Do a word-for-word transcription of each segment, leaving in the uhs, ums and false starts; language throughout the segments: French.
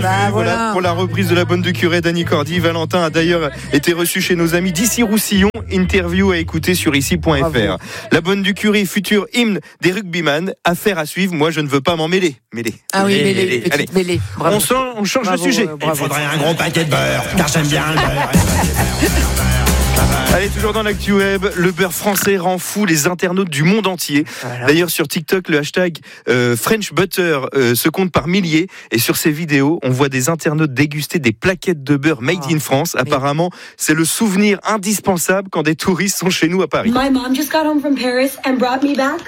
Bah, voilà. voilà pour la reprise de La Bonne du Curé d'Annie Cordy. Valentin a d'ailleurs été reçu chez nos amis d'Issy Roussillon. Interview à écouter sur ici point f r. La Bonne du Curé, futur hymne des rugbyman. Affaire à suivre. Moi, je ne veux pas m'en mêler. Mêler. Ah oui, mêler. mêler. Allez, mêler. On, sent, on change bravo, de sujet. Euh, Il faudrait un gros paquet de beurre, car j'aime bien le beurre. Allez, toujours dans l'actu web, le beurre français rend fou les internautes du monde entier. Voilà. D'ailleurs, sur TikTok, le hashtag euh, French Butter euh, se compte par milliers. Et sur ces vidéos, on voit des internautes déguster des plaquettes de beurre made oh, in France. Mais... Apparemment, c'est le souvenir indispensable quand des touristes sont chez nous à Paris. My mom just got home from Paris and brought me back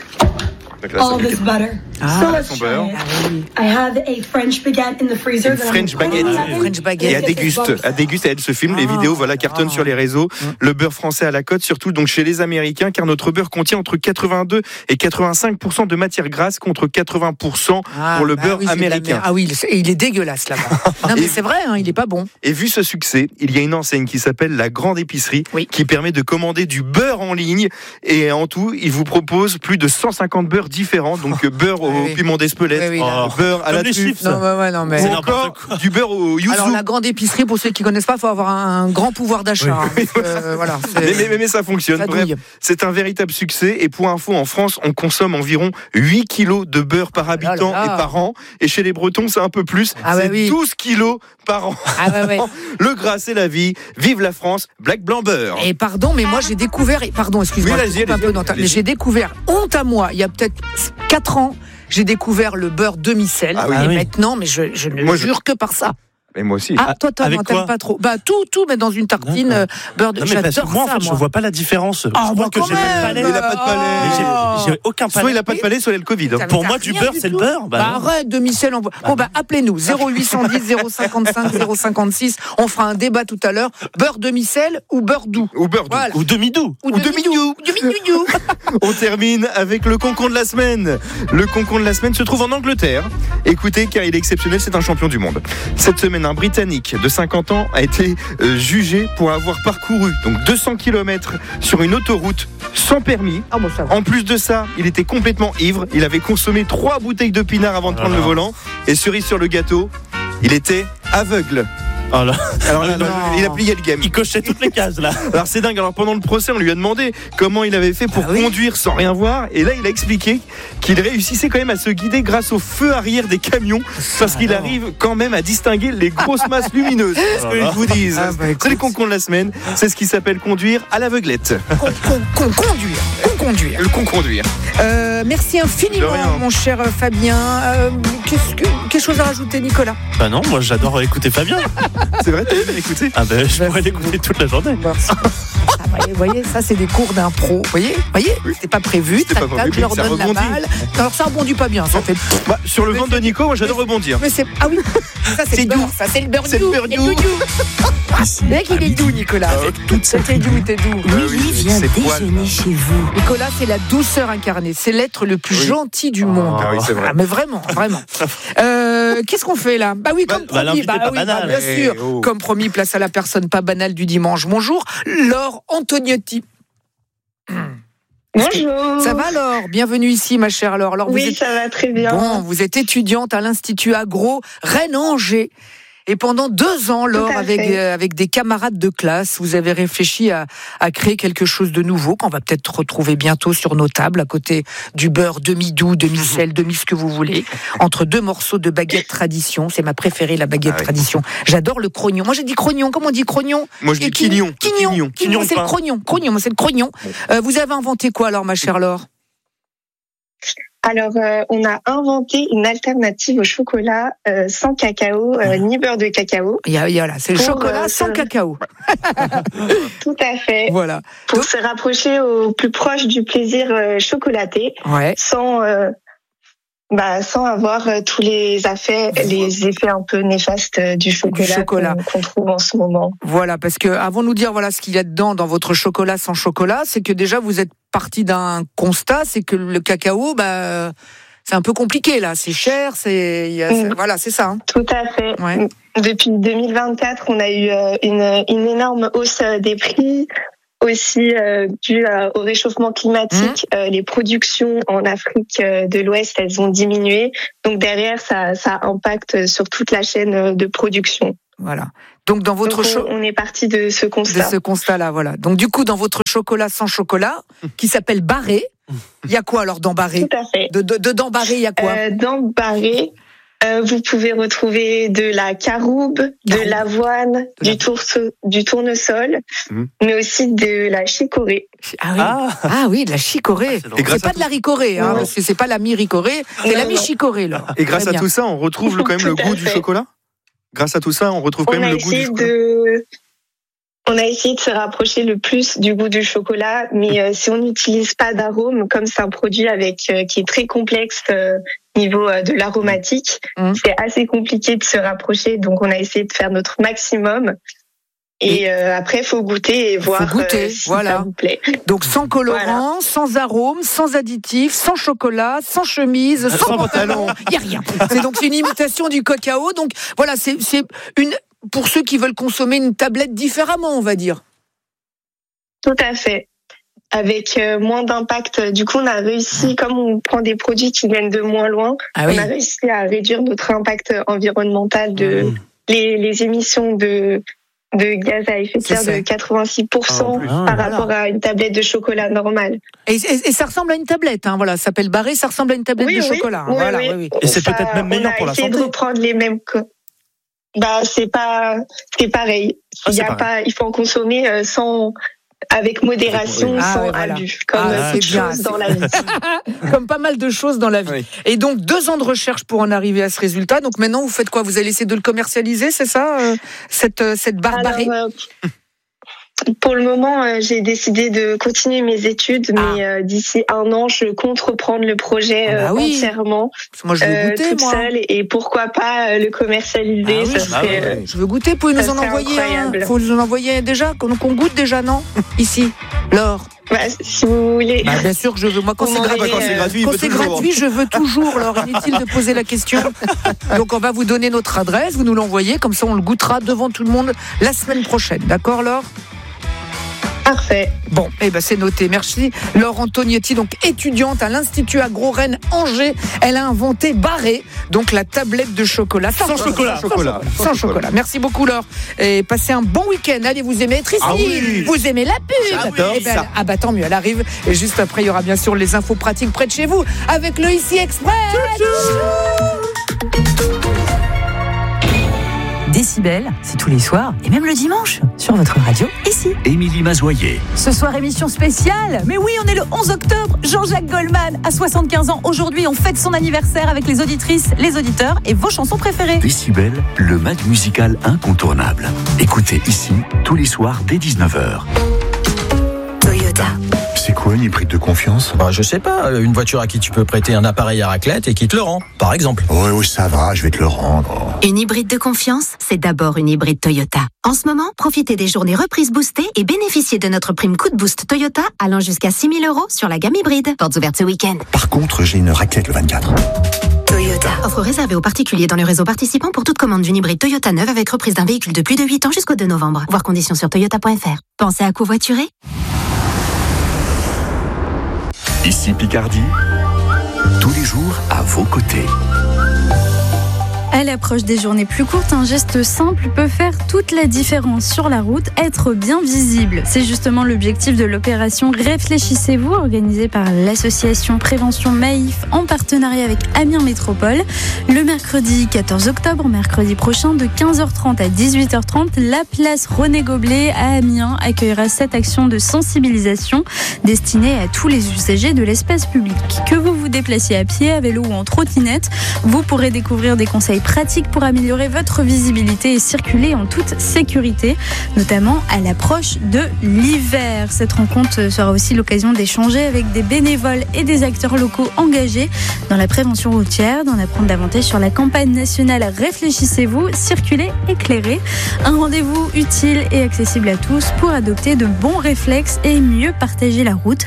all this butter. Ah, so let's son try beurre. it. I have a French baguette in the freezer. Une French baguette. Ah, French baguette. Et à déguste, à déguste, elle se filme, ah, les vidéos, voilà, cartonnent ah, sur les réseaux. ah. Le beurre français à la cote, surtout donc chez les Américains, car notre beurre contient entre quatre-vingt-deux et quatre-vingt-cinq pour cent de matière grasse contre quatre-vingts pour cent ah, pour le bah beurre oui, américain. Ah oui, il est dégueulasse là-bas. Non mais et, c'est vrai, hein, il est pas bon. Et vu ce succès, il y a une enseigne qui s'appelle La Grande Épicerie, oui. qui permet de commander du beurre en ligne. Et en tout, il vous propose plus de cent cinquante beurres différents, donc beurre au oui. piment d'Espelette, oui, oui, oh, beurre à la truffe, non, ouais, ouais, non, mais... ou encore du beurre au yuzu. Alors la Grande Épicerie, pour ceux qui connaissent pas, il faut avoir un grand pouvoir d'achat. Oui. Hein, euh, voilà, mais, mais, mais ça fonctionne. Ça Bref, c'est un véritable succès. Et pour info, en France, on consomme environ huit kilos de beurre par habitant là là. et par an. Et chez les Bretons, c'est un peu plus. Ah c'est ouais, oui. douze kilos par an. Ah ouais, ouais. Le gras, c'est la vie. Vive la France. Black Blanc Beurre. Et pardon, mais moi j'ai découvert. Pardon, excuse-moi. Oui, allez-y, un peu dans ta... Mais j'ai découvert, honte à moi, il y a peut-être quatre ans. J'ai découvert le beurre demi-sel. Ah oui. Et Ah oui. maintenant, mais je, je ne moi, jure je... que par ça. Et moi aussi. Ah, toi, toi, non, t'aimes pas trop. Bah, tout, tout, mais dans une tartine, euh, beurre de. Non, mais parce que moi, en fait, ça, je vois pas la différence. Ah, je bah, vois que j'ai pas de palais. Il a pas de palais. Oh. J'ai, j'ai aucun palais. Soit il a pas de palais, soit il a le Covid. Ça, Pour moi, du beurre, c'est le beurre. Bah, bah arrête, demi-sel. On... Bon, bah, bah appelez-nous. zéro huit cent dix, zéro cinquante-cinq, zéro cinquante-six. On fera un débat tout à l'heure. Beurre demi-sel ou beurre doux. Ou beurre doux. Voilà. Ou demi-doux. Ou demi-doux. Demi-doux. On termine avec le concon de la semaine. Le concon de la semaine se trouve en Angleterre. Écoutez, car il est exceptionnel, c'est un champion du monde. Cette semaine, un Britannique de cinquante ans a été euh, jugé pour avoir parcouru donc deux cents kilomètres sur une autoroute sans permis. Ah bon, ça va. En plus de ça, il était complètement ivre. Il avait consommé trois bouteilles de pinard avant de prendre ah le volant. Et cerise sur le gâteau, il était aveugle. Oh là. Alors là, il a plié le game. Il cochait toutes les cases là. Alors c'est dingue. Alors pendant le procès, on lui a demandé comment il avait fait pour ah oui. conduire sans rien voir. Et là, il a expliqué qu'il réussissait quand même à se guider grâce au feu arrière des camions, parce qu'il arrive quand même à distinguer les grosses masses lumineuses. C'est ce que je vous dis. Ah bah, c'est le concon de la semaine. C'est ce qui s'appelle conduire à l'aveuglette. Con, con, con, conduire. Con, conduire. Le con conduire. Euh, merci infiniment, mon cher Fabien. Euh, qu'est-ce que, quelque chose à rajouter, Nicolas? Bah non, moi j'adore écouter Fabien. C'est vrai, t'as aimé l'écouter? Ah ben, je pourrais l'écouter toute la journée. Merci. Ah, voyez, voyez, ça c'est des cours d'impro. Vous voyez, voyez, oui. C'était pas prévu. C'était pas prévu. Je leur donne la balle. Alors ça rebondit pas bien. Ça fait. Bah, sur le ventre de Nico, moi j'adore rebondir. Mais c'est ah oui. Ça c'est, c'est doux. Ça c'est le beurre c'est doux. Le beurre doux. Le mec il est doux, Nicolas. Ah, toute cette doux, t'es doux. Lily vient déjeuner chez vous. Nicolas, c'est la douceur incarnée. C'est l'être le plus oui. gentil du monde. Ah oui, c'est vrai. Ah, mais vraiment, vraiment. euh, qu'est-ce qu'on fait là? Bah oui, comme bah, promis. Bah, bah, oui, banal. bah, bien sûr. Oh. Comme promis, place à la personne pas banale du dimanche. Bonjour, Laure Antoniotti. Bonjour. Ça va Laure? Bienvenue ici ma chère Laure. Laure, oui, vous êtes... ça va très bien. Bon, vous êtes étudiante à l'Institut Agro Rennes-Angers. Et pendant deux ans, Laure, avec, euh, avec des camarades de classe, vous avez réfléchi à, à créer quelque chose de nouveau, qu'on va peut-être retrouver bientôt sur nos tables, à côté du beurre demi-doux, demi-sel, demi ce que vous voulez, entre deux morceaux de baguette tradition. C'est ma préférée, la baguette ah oui. tradition. J'adore le crognon. Moi, j'ai dit crognon. Comment on dit crognon? Moi, je dis quignon. Quignon. Quignon. Quignon, c'est le crognon. Crognon, moi, c'est le crognon. Euh, vous avez inventé quoi, alors, ma chère Laure? Alors, euh, on a inventé une alternative au chocolat euh, sans cacao, euh, ni beurre de cacao. Il y a, il y a là, c'est le pour, chocolat euh, sans euh... cacao. Tout à fait. Voilà. Pour Donc... se rapprocher au plus proche du plaisir euh, chocolaté, ouais. sans euh, bah, sans avoir euh, tous les effets, les effets un peu néfastes euh, du chocolat, du chocolat. Qu'on, qu'on trouve en ce moment. Voilà, parce que avant de nous dire voilà ce qu'il y a dedans dans votre chocolat sans chocolat, c'est que déjà vous êtes parti d'un constat, c'est que le cacao, bah, c'est un peu compliqué là, c'est cher, c'est, y a, c'est mmh. voilà, c'est ça. Hein. Tout à fait. Ouais. Depuis deux mille vingt-quatre, on a eu une, une énorme hausse des prix. aussi euh, dû euh, au réchauffement climatique, mmh. euh, les productions en Afrique euh, de l'Ouest, elles ont diminué. Donc derrière, ça, ça impacte sur toute la chaîne de production. Voilà. Donc dans votre Donc, cho- on, on est parti de ce constat. De ce constat-là, voilà. Donc du coup, dans votre chocolat sans chocolat, qui s'appelle Barré, il y a quoi alors dans Barré ? Tout à fait. De, de, dedans Barré, il y a quoi ? euh, Dans Barré, euh, vous pouvez retrouver de la caroube, caroube. de l'avoine, de du, la... tourse, du tournesol, mmh. mais aussi de la chicorée. Ah oui, ah. ah oui, de la chicorée. Ah, c'est, c'est pas de la ricorée, hein, ouais. parce que c'est pas la mi-ricorée, c'est non, la mi-chicorée là. Et grâce à tout ça, on retrouve quand même le goût du chocolat ? Grâce à tout ça, on retrouve quand on même le goût du chocolat. De... On a essayé de se rapprocher le plus du goût du chocolat, mais euh, si on n'utilise pas d'arôme, comme c'est un produit avec euh, qui est très complexe euh, niveau euh, de l'aromatique, mmh. c'est assez compliqué de se rapprocher. Donc on a essayé de faire notre maximum. Et euh, après, il faut goûter et voir faut goûter, euh, si voilà. ça vous plaît. Donc sans colorant, voilà. sans arôme, sans additifs, sans chocolat, sans chemise, sans, sans pantalon. Il n'y a rien. C'est donc une imitation du cacao. Donc voilà, c'est, c'est une pour ceux qui veulent consommer une tablette différemment, on va dire. Tout à fait. Avec euh, moins d'impact. Du coup, on a réussi, comme on prend des produits qui viennent de moins loin, ah oui. on a réussi à réduire notre impact environnemental de mmh. les, les émissions de de gaz à effet de serre de quatre-vingt-six pour cent ah, par rapport voilà. à une tablette de chocolat normale. Et, et, et ça ressemble à une tablette, hein, voilà, ça s'appelle Barré, ça ressemble à une tablette oui, de oui, chocolat. Oui, voilà, oui. Oui, oui. Et c'est ça, peut-être même meilleur pour la santé. On a essayé de reprendre les mêmes... Bah, c'est pas, c'est pareil. Ah, il y a pareil. pas, il faut en consommer euh, sans, avec modération, ah, sans oui, voilà. abus, comme ah, toute chose dans la vie. Comme pas mal de choses dans la vie. Oui. Et donc deux ans de recherche pour en arriver à ce résultat. Donc maintenant, vous faites quoi ? Vous allez essayer de le commercialiser, c'est ça, euh, cette cette barbarie ? Alors, euh, pour le moment, euh, j'ai décidé de continuer mes études, ah. mais euh, d'ici un an, je compte reprendre le projet euh, ah bah oui. entièrement, moi, je veux goûter, euh, toute moi. seule, et pourquoi pas euh, le commercialiser. Ah oui, ça serait, ah oui. Je veux goûter. Pouvez nous en envoyer un. Faut nous en envoyer déjà, qu'on, qu'on goûte déjà, non ? Ici, Laure. Bah, si vous voulez. Bah, bien sûr que je veux. Moi, quand, c'est, gra- quand c'est gratuit, quand c'est gratuit, je veux toujours. Alors, inutile de poser la question. Donc, on va vous donner notre adresse, vous nous l'envoyez, comme ça, on le goûtera devant tout le monde la semaine prochaine. D'accord, Laure ? Parfait. Bon, eh ben c'est noté. Merci. Laure Antonietti, donc étudiante à l'Institut Agro Rennes Angers. Elle a inventé Barré, donc la tablette de chocolat. Sans, sans chocolat. Sans chocolat. Sans, sans chocolat. Merci beaucoup, Laure. Et passez un bon week-end. Allez, vous aimez être ici. Ah oui. Vous aimez la pub. Ah, eh ben, ça. ah bah tant mieux, elle arrive. Et juste après, il y aura bien sûr les infos pratiques près de chez vous avec le Ici Express. Décibel, c'est tous les soirs et même le dimanche sur votre radio ici. Émilie Mazoyer. Ce soir, émission spéciale. Mais oui, on est le onze octobre. Jean-Jacques Goldman a soixante-quinze ans. Aujourd'hui, on fête son anniversaire avec les auditrices, les auditeurs et vos chansons préférées. Décibel, le mag musical incontournable. Écoutez ici tous les soirs dès dix-neuf heures. Toyota. C'est quoi une hybride de confiance ? Bah, je sais pas, une voiture à qui tu peux prêter un appareil à raclette et qui te le rend, par exemple. Oui, oui, ça va, je vais te le rendre. Une hybride de confiance, c'est d'abord une hybride Toyota. En ce moment, profitez des journées reprises boostées et bénéficiez de notre prime coup de boost Toyota allant jusqu'à six mille euros sur la gamme hybride. Portes ouvertes ce week-end. Par contre, j'ai une raclette le vingt-quatre. Toyota. Offre réservée aux particuliers dans le réseau participant pour toute commande d'une hybride Toyota neuve avec reprise d'un véhicule de plus de huit ans jusqu'au deux novembre. Voir conditions sur toyota point f r. Pensez à covoiturer ? Ici Picardie, tous les jours à vos côtés. À l'approche des journées plus courtes, un geste simple peut faire toute la différence sur la route, être bien visible. C'est justement l'objectif de l'opération Réfléchissez-vous, organisée par l'association Prévention Maïf en partenariat avec Amiens Métropole. Le mercredi quatorze octobre, mercredi prochain, de quinze heures trente à dix-huit heures trente, la place René Goblet à Amiens accueillera cette action de sensibilisation destinée à tous les usagers de l'espace public. Que vous vous déplaciez à pied, à vélo ou en trottinette, vous pourrez découvrir des conseils pratiques pour améliorer votre visibilité et circuler en toute sécurité, notamment à l'approche de l'hiver. Cette rencontre sera aussi l'occasion d'échanger avec des bénévoles et des acteurs locaux engagés dans la prévention routière, d'en apprendre davantage sur la campagne nationale Réfléchissez-vous, circuler éclairé. Un rendez-vous utile et accessible à tous pour adopter de bons réflexes et mieux partager la route.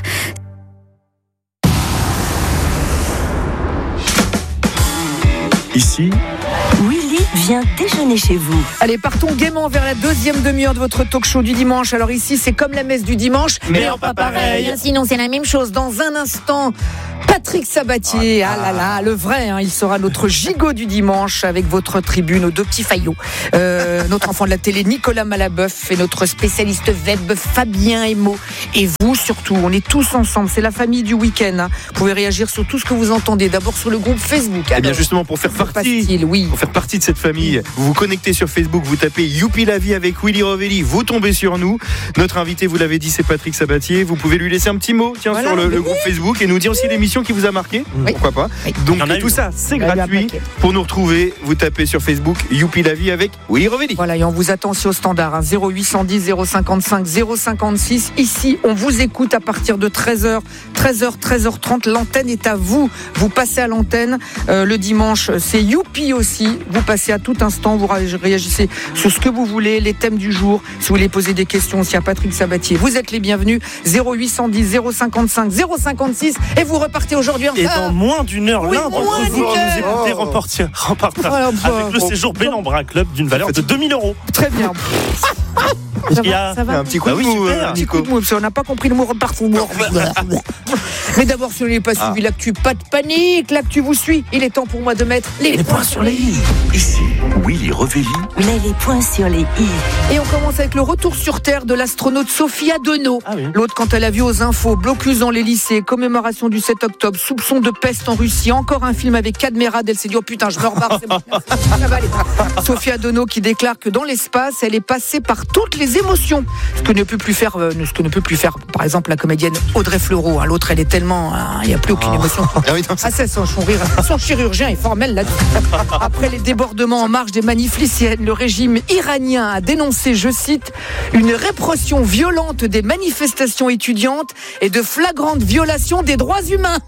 Ici, Willy vient déjeuner chez vous. Allez, partons gaiement vers la deuxième demi-heure de votre talk show du dimanche. Alors ici, c'est comme la messe du dimanche, mais, mais en pas pareil. pareil. Sinon, c'est la même chose. Dans un instant, Patrick Sabatier, ah, ah là là, le vrai, hein, il sera notre gigot du dimanche avec votre tribune aux deux petits faillots. Euh, notre enfant de la télé, Nicolas Malabeuf, et notre spécialiste web, Fabien Emo. Et vous, surtout, on est tous ensemble. C'est la famille du week-end. Hein. Vous pouvez réagir sur tout ce que vous entendez. D'abord sur le groupe Facebook. Alors, eh bien justement, pour faire partie, oui. pour faire partie de cette famille, vous vous connectez sur Facebook, vous tapez Youpi la vie avec Willy Rovelli, vous tombez sur nous. Notre invité, vous l'avez dit, c'est Patrick Sabatier. Vous pouvez lui laisser un petit mot, tiens, voilà, sur le, le groupe Facebook et nous dire aussi l'émission qui vous a marqué. Oui. Pourquoi pas. Oui. Donc tout ça, c'est gratuit. Pour nous retrouver, vous tapez sur Facebook Youpi la vie avec Willy Rovelli. Voilà, et on vous attend aussi au standard hein, zéro huit cent dix zéro cinquante-cinq zéro cinquante-six. Ici, on vous écoute à partir de treize heures, treize heures, treize heures trente. L'antenne est à vous. Vous passez à l'antenne. Euh, le dimanche, c'est Youpi aussi. Vous passez à tout instant. Vous réagissez sur ce que vous voulez, les thèmes du jour. Si vous voulez poser des questions aussi à Patrick Sabatier, vous êtes les bienvenus. zéro huit cent dix zéro cinquante-cinq zéro cinquante-six. Et vous repartez aujourd'hui en Et dans moins d'une heure, oui, l'un d'entre vous nous écoutez oh. remportera voilà, bah, avec le bon, séjour bon. Bellambra Club d'une valeur de deux mille euros. Très bien. Ça va, ça va. Un petit coup de bah oui, mou, super. euh, Un petit coup de mou, parce qu'on n'a pas compris le mot repartout. Mais d'abord, si vous n'avez pas ah. suivi l'actu, pas de panique, l'actu vous suit. Il est temps pour moi de mettre les, les points sur les i. Ici, Willy Rovelli met les points sur les i. Et on commence avec le retour sur Terre de l'astronaute Sophia Deneau. Ah oui. L'autre, quand elle a vu aux infos, blocus dans les lycées, commémoration du sept octobre, soupçon de peste en Russie, encore un film avec Cadmerade, elle s'est dit oh putain, je me rebarre, c'est bon. Ça va aller. Sophia Deneau qui déclare que dans l'espace, elle est passée par toutes les émotions. Ce que ne peut plus faire, euh, ce que ne peut plus faire, par exemple, la comédienne Audrey Fleurot. Hein. L'autre, elle est tellement, il hein, n'y a plus aucune émotion. Ah, c'est son, son rire. Son chirurgien est formel là-dessus. Après les débordements en marge des manifs lycéennes, le régime iranien a dénoncé, je cite, une répression violente des manifestations étudiantes et de flagrantes violations des droits humains.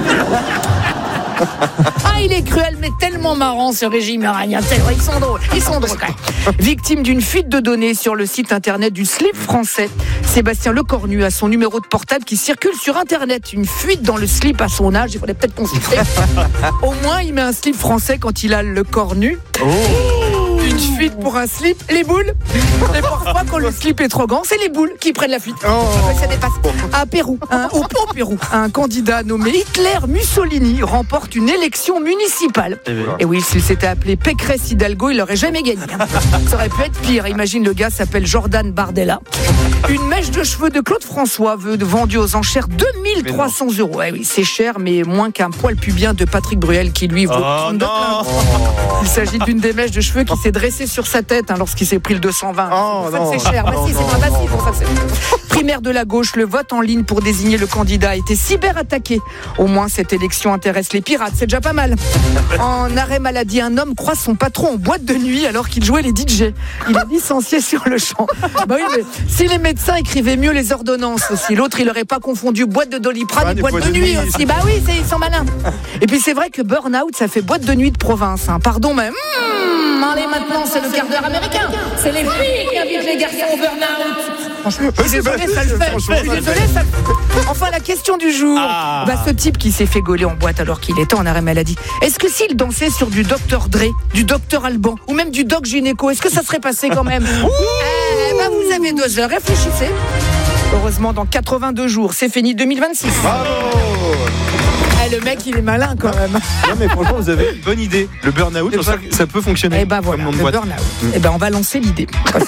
Ah, il est cruel, mais tellement marrant ce régime iranien. Ils sont drôles, ils sont drôles quand même. Victime d'une fuite de données sur le site internet du slip français, Sébastien Lecornu a son numéro de portable qui circule sur internet. Une fuite dans le slip à son âge, il faudrait peut-être consulter. Au moins, il met un slip français quand il a le cornu. Oh. Une fuite pour un slip, les boules. Et parfois, quand le slip est trop grand, c'est les boules qui prennent la fuite. Oh. Ça dépasse. À Pérou, un, au, au Pérou, un candidat nommé Hitler Mussolini remporte une élection municipale. Et, voilà. Et oui, s'il s'était appelé Pécresse Hidalgo, il n'aurait jamais gagné. Ça aurait pu être pire. Imagine, le gars s'appelle Jordan Bardella. Une mèche de cheveux de Claude François veut vendue aux enchères deux mille trois cents euros. Eh oui, c'est cher, mais moins qu'un poil pubien de Patrick Bruel qui lui vaut oh, de oh. Il s'agit d'une des mèches de cheveux qui s'est dressée sur sa tête hein, lorsqu'il s'est pris le deux cent vingt. Oh, en fait, c'est cher. Bah si, c'est pas facile pour ça. C'est... Primaire de la gauche, le vote en ligne pour désigner le candidat a été cyberattaqué. Au moins, cette élection intéresse les pirates. C'est déjà pas mal. En arrêt maladie, un homme croise son patron en boîte de nuit alors qu'il jouait les D J. Il est licencié sur le champ. Bah oui, mais si les médecins écrivaient mieux les ordonnances aussi, l'autre, il n'aurait pas confondu boîte de Doliprane ah, et boîte de, de nuit aussi. Bah oui, c'est, ils sont malins. Et puis c'est vrai que burn-out, ça fait boîte de nuit de province. Hein. Pardon, mais... Mmh, allez, maintenant, c'est le quart d'heure américain. C'est les filles qui invitent les garçons au burn-out. Franchement, je suis désolé, ça le fait. Je suis désolé, ça le fait. Enfin, la question du jour. Ah. Bah, ce type qui s'est fait gauler en boîte alors qu'il était en arrêt maladie, est-ce que s'il dansait sur du docteur Dre, du docteur Alban ou même du Doc Gynéco, est-ce que ça serait passé quand même? Eh bah, vous avez deux heures, réfléchissez. Heureusement, dans quatre-vingt-deux jours, c'est fini deux mille vingt-six. Bravo. Eh, le mec, il est malin quand même. Non, mais franchement, vous avez une bonne idée. Le burn-out, ça, ça peut fonctionner. Eh ben voilà, le burn-out. Mm. Eh ben, on va lancer l'idée.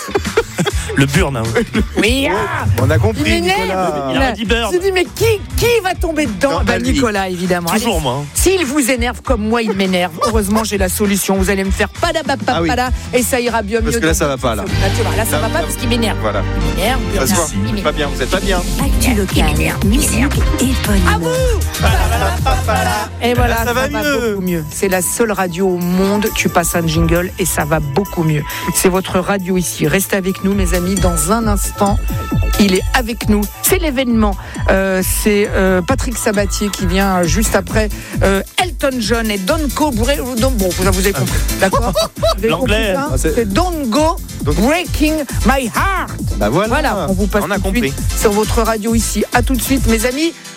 Le burn-out. Oui, ah, on a compris. Il m'énerve. Il a dit burn. Je dis, mais qui, qui va tomber dedans? Bah, Nicolas, évidemment. Toujours Allez, moi. S'il vous énerve comme moi, il m'énerve. Heureusement, j'ai la solution. Vous allez me faire padabapapada ah oui. et ça ira bien mieux. Parce que là, ça va pas. Là, là ça, ça va pas parce qu'il m'énerve. Voilà. Il m'énerve. Ça se voit. Pas bien. Vous êtes pas bien. Actu local, musique et bonne à vous. Et voilà, ça, ça va, va mieux. beaucoup mieux. C'est la seule radio au monde. Tu passes un jingle et ça va beaucoup mieux. C'est votre radio ici. Restez avec nous, mes amis, dans un instant. Il est avec nous. C'est l'événement. Euh, c'est euh, Patrick Sabatier qui vient juste après euh, Elton John et Don't Go Break. Bon, vous avez compris, d'accord? L'anglais. Compris, hein, c'est Don't Go Breaking My Heart. Bah voilà. Voilà, on vous passe on a tout de compris. suite sur votre radio ici. À tout de suite, mes amis.